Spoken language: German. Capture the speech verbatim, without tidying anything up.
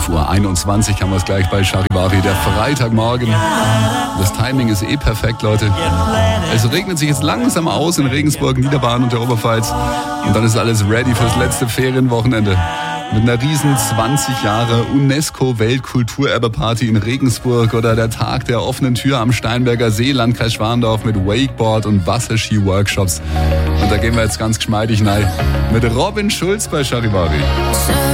fünf Uhr einundzwanzig haben wir es gleich bei Charivari, der Freitagmorgen. Das Timing ist eh perfekt, Leute. Es regnet sich jetzt langsam aus in Regensburg, Niederbayern und der Oberpfalz. Und dann ist alles ready fürs letzte Ferienwochenende. Mit einer riesen zwanzig Jahre UNESCO-Weltkulturerbe-Party in Regensburg oder der Tag der offenen Tür am Steinberger See, Landkreis Schwandorf mit Wakeboard- und Wasserski-Workshops. Und da gehen wir jetzt ganz geschmeidig rein mit Robin Schulz bei Charivari.